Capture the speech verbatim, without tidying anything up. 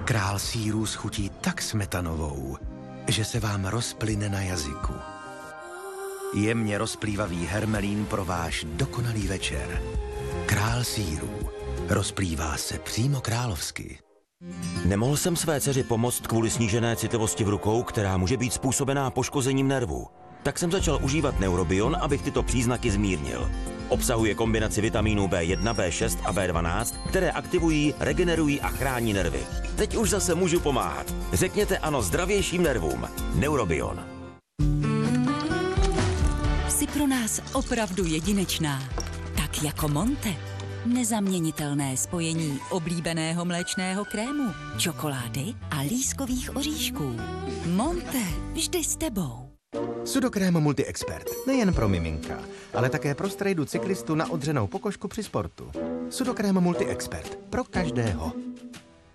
Král sýrů schutí tak smetanovou, že se vám rozplyne na jazyku. Jemně rozplývavý hermelín pro váš dokonalý večer. Král sýrů. Rozplývá se přímo královsky. Nemohl jsem své dceři pomoct kvůli snížené citlivosti v rukou, která může být způsobená poškozením nervů. Tak jsem začal užívat Neurobion, abych tyto příznaky zmírnil. Obsahuje kombinaci vitamínů bé jedna, bé šest a bé dvanáct, které aktivují, regenerují a chrání nervy. Teď už zase můžu pomáhat. Řekněte ano zdravějším nervům. Neurobion. Jsi pro nás opravdu jedinečná. Tak jako Monte. Nezaměnitelné spojení oblíbeného mléčného krému, čokolády a lískových oříšků. Monte, vždy s tebou. Sudokrém Multi-Expert. Nejen pro miminka, ale také pro strejdu cyklistu na odřenou pokožku při sportu. Sudokrém Multi-Expert. Pro každého.